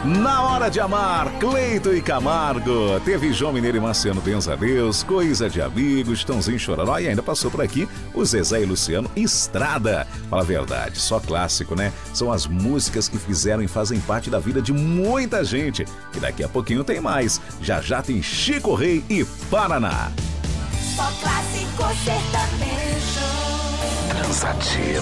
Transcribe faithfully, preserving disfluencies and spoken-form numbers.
Na Hora de Amar, Cleito e Camargo. Teve João Mineiro e Marciano Benza Deus, Coisa de Amigos, Tãozinho Chororó e ainda passou por aqui o Zezé e Luciano Estrada. Fala a verdade, só clássico, né? São as músicas que fizeram e fazem parte da vida de muita gente. E daqui a pouquinho tem mais. Já já tem Chico Rei e Paraná. Só clássico sertanejo. Cansativo.